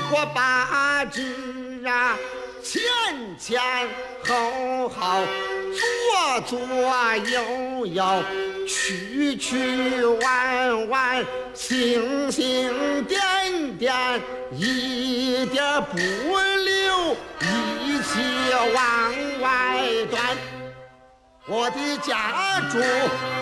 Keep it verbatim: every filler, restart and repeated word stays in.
我把知啊前前后后，左左右右，曲曲弯弯，星星点点，一点不留，一切往外端。我的家住